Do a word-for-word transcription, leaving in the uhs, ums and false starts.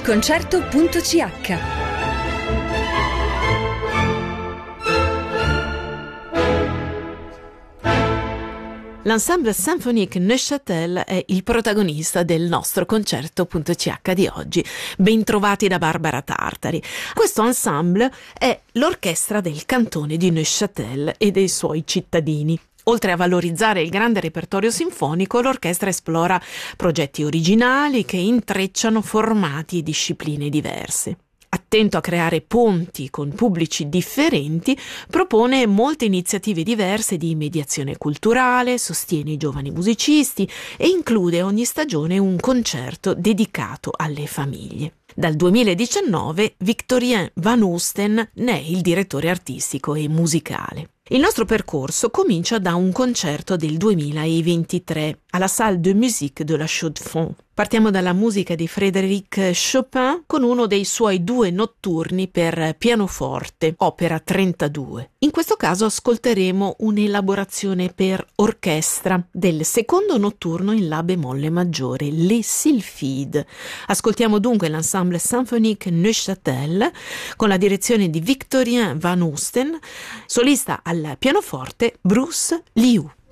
concerto punto c h. L'Ensemble Symphonique Neuchâtel è il protagonista del nostro concerto punto c h di oggi. Bentrovati da Barbara Tartari. Questo ensemble è l'orchestra del cantone di Neuchâtel e dei suoi cittadini. Oltre a valorizzare il grande repertorio sinfonico, l'orchestra esplora progetti originali che intrecciano formati e discipline diverse. Attento a creare ponti con pubblici differenti, propone molte iniziative diverse di mediazione culturale, sostiene i giovani musicisti e include ogni stagione un concerto dedicato alle famiglie. Dal duemiladiciannove Victorien Van Oosten ne è il direttore artistico e musicale. Il nostro percorso comincia da un concerto del duemilaventitré alla Salle de Musique de la Chaux-de-Fonds. Partiamo dalla musica di Frédéric Chopin con uno dei suoi due notturni per pianoforte, opera trentadue. In questo caso ascolteremo un'elaborazione per orchestra del secondo notturno in La bemolle maggiore, Les Sylphides. Ascoltiamo dunque l'Ensemble Symphonique Neuchâtel con la direzione di Victorien Van Oosten, solista al pianoforte Bruce Liu.